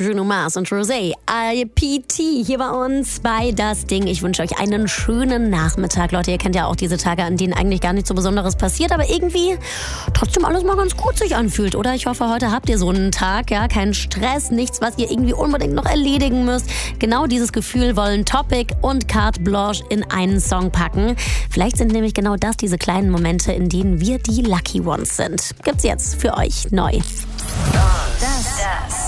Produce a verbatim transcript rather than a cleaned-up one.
Bruno Mars und Rosé, I P T hier bei uns bei Das Ding. Ich wünsche euch einen schönen Nachmittag. Leute, ihr kennt ja auch diese Tage, an denen eigentlich gar nichts so Besonderes passiert, aber irgendwie trotzdem alles mal ganz gut sich anfühlt, oder? Ich hoffe, heute habt ihr so einen Tag, ja, keinen Stress, nichts, was ihr irgendwie unbedingt noch erledigen müsst. Genau dieses Gefühl wollen Topic und Carte Blanche in einen Song packen. Vielleicht sind nämlich genau das diese kleinen Momente, in denen wir die Lucky Ones sind. Gibt's jetzt für euch neu. Das, das